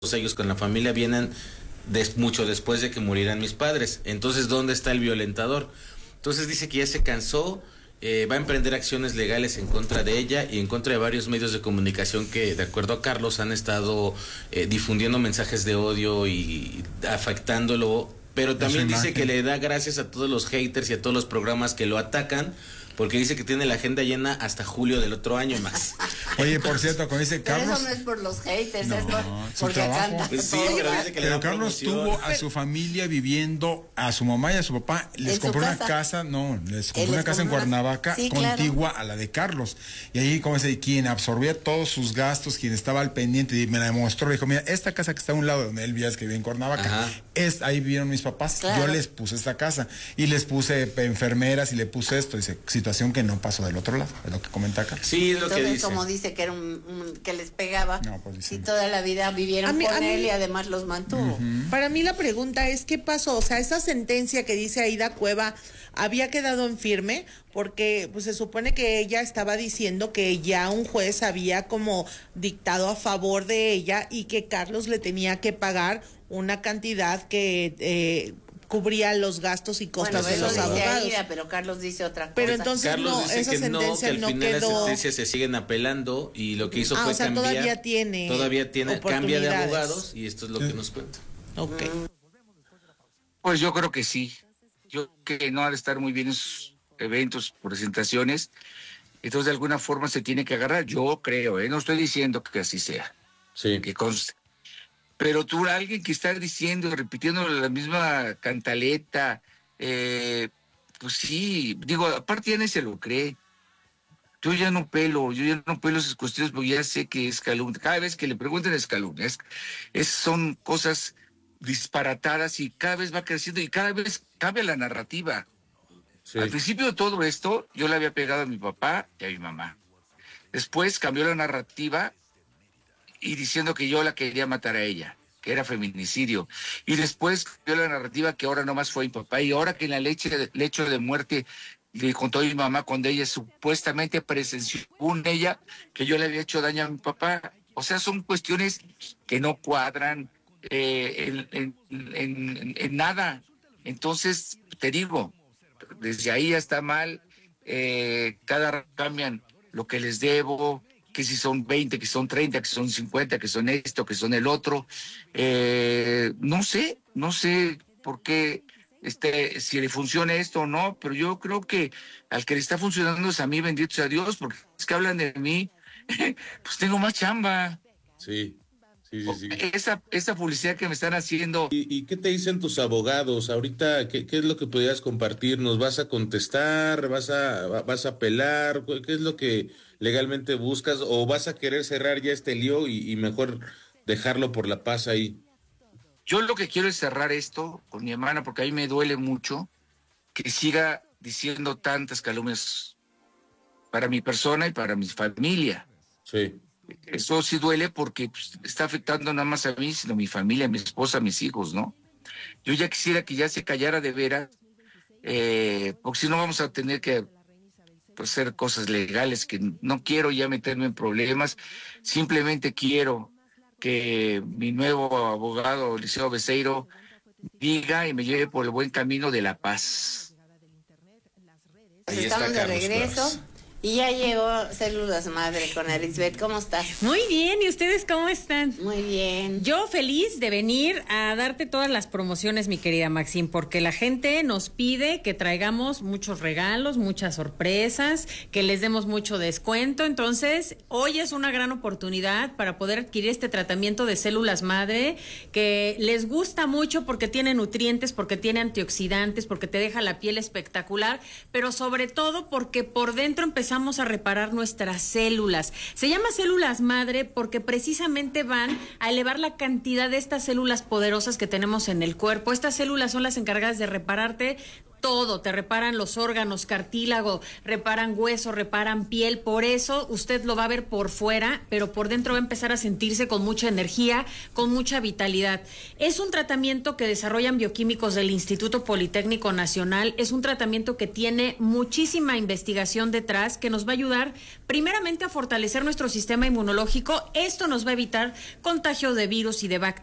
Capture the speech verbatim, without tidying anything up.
ellos con la familia vienen des, mucho después de que murieran mis padres. Entonces, ¿dónde está el violentador? Entonces dice que ya se cansó, eh, va a emprender acciones legales en contra de ella y en contra de varios medios de comunicación que, de acuerdo a Carlos, han estado eh, difundiendo mensajes de odio y afectándolo, pero también dice que le da gracias a todos los haters y a todos los programas que lo atacan, porque dice que tiene la agenda llena hasta julio del otro año más. Oye, por cierto, con ese Carlos... Pero eso no es por los haters, no, es por, porque trabajo. canta. Sí, pero dice que le Pero da Carlos promoción. tuvo a su familia viviendo, a su mamá y a su papá, les compró una casa, no, les compró una casa en Cuernavaca, sí, contigua claro. a la de Carlos. Y ahí, como se dice, quien absorbía todos sus gastos, quien estaba al pendiente, y me la demostró, dijo, mira, esta casa que está a un lado donde él vivía, que vivía en Cuernavaca, es, ahí vivieron mis papás, claro. yo les puse esta casa, y les puse enfermeras, y le puse esto, dice, situación que no pasó del otro lado, es lo que comenta acá. Sí, es lo Entonces, que dice. como dice que era un, un que les pegaba, no, pues, y toda la vida vivieron mí, con él mí, y además los mantuvo. Uh-huh. Para mí la pregunta es, ¿qué pasó? O sea, esa sentencia que dice Aida Cueva había quedado en firme, porque pues se supone que ella estaba diciendo que ya un juez había como dictado a favor de ella y que Carlos le tenía que pagar una cantidad que... Eh, cubría los gastos y costos bueno, de los abogados. Aida, pero Carlos dice otra cosa. Pero entonces Carlos no, dice esa que sentencia no, que al no final quedó... las sentencias se siguen apelando y lo que hizo ah, fue o sea, cambiar. Todavía tiene. Todavía tiene, cambia de abogados y esto es lo sí. que nos cuenta. Ok. Pues yo creo que sí. Yo creo que no ha de estar muy bien en sus eventos, presentaciones. Entonces, de alguna forma se tiene que agarrar. Yo creo, ¿eh? No estoy diciendo que así sea. Sí. Que conste. Pero tú, alguien que está diciendo, repitiendo la misma cantaleta, eh, pues sí, digo, aparte ya ni se lo cree. Yo ya no pelo, yo ya no pelo esas cuestiones porque ya sé que es calumnia. Cada vez que le pregunten es calumnia. Es, es, son cosas disparatadas y cada vez va creciendo y cada vez cambia la narrativa. Sí. Al principio de todo esto, yo le había pegado a mi papá y a mi mamá. Después cambió la narrativa y diciendo que yo la quería matar a ella, que era feminicidio. Y después cambió la narrativa que ahora nomás fue mi papá. Y ahora que en la leche de, lecho de muerte le contó a mi mamá cuando ella supuestamente presenció con ella que yo le había hecho daño a mi papá. O sea, son cuestiones que no cuadran eh, en, en, en, en nada. Entonces, te digo, desde ahí ya está mal. Eh, cada rato cambian lo que les debo, que si son veinte, que son treinta, que son cincuenta, que son esto, que son el otro. Eh, no sé, no sé por qué, este, si le funciona esto o no, pero yo creo que al que le está funcionando es a mí, bendito sea Dios, porque es que hablan de mí, pues tengo más chamba. Sí. Sí, sí, sí. Esa, esa publicidad que me están haciendo. ¿Y, y qué te dicen tus abogados? Ahorita, ¿qué, qué es lo que podrías compartirnos? ¿Vas a contestar? ¿Vas a, vas a apelar? ¿Qué es lo que legalmente buscas? ¿O vas a querer cerrar ya este lío y, y mejor dejarlo por la paz ahí? Yo lo que quiero es cerrar esto con mi hermana, porque a mí me duele mucho que siga diciendo tantas calumnias para mi persona y para mi familia. Sí. Eso sí duele porque pues, está afectando nada más a mí, sino a mi familia, a mi esposa, a mis hijos, ¿no? Yo ya quisiera que ya se callara de veras, eh, porque si no vamos a tener que pues, hacer cosas legales, que no quiero ya meterme en problemas, simplemente quiero que mi nuevo abogado, Liceo Beceiro, diga y me lleve por el buen camino de la paz. Ahí Estamos está de regreso. Claros. Y ya llegó Células Madre con Arisbet. ¿Cómo estás? Muy bien, ¿y ustedes cómo están? Muy bien. Yo feliz de venir a darte todas las promociones, mi querida Maxine, porque la gente nos pide que traigamos muchos regalos, muchas sorpresas, que les demos mucho descuento. Entonces, hoy es una gran oportunidad para poder adquirir este tratamiento de Células Madre, que les gusta mucho porque tiene nutrientes, porque tiene antioxidantes, porque te deja la piel espectacular, pero sobre todo porque por dentro empezamos Empezamos a reparar nuestras células. Se llama Células Madre porque precisamente van a elevar la cantidad de estas células poderosas que tenemos en el cuerpo. Estas células son las encargadas de repararte todo, te reparan los órganos, cartílago, reparan hueso, reparan piel, por eso usted lo va a ver por fuera, pero por dentro va a empezar a sentirse con mucha energía, con mucha vitalidad. Es un tratamiento que desarrollan bioquímicos del Instituto Politécnico Nacional, es un tratamiento que tiene muchísima investigación detrás, que nos va a ayudar primeramente a fortalecer nuestro sistema inmunológico. Esto nos va a evitar contagio de virus y de bacterias